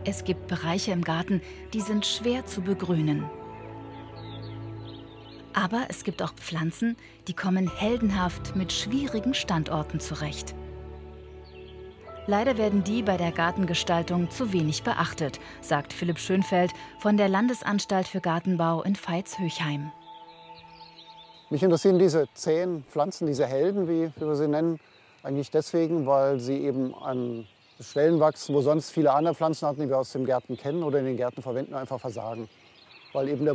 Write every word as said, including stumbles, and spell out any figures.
Es gibt Bereiche im Garten, die sind schwer zu begrünen. Aber es gibt auch Pflanzen, die kommen heldenhaft mit schwierigen Standorten zurecht. Leider werden die bei der Gartengestaltung zu wenig beachtet, sagt Philipp Schönfeld von der Landesanstalt für Gartenbau in Veitshöchheim. Mich interessieren diese zähen Pflanzen, diese Helden, wie wir sie nennen, eigentlich deswegen, weil sie eben an Stellen wachsen, wo sonst viele andere Pflanzenarten, die wir aus den Gärten kennen oder in den Gärten verwenden, einfach versagen. Weil eben der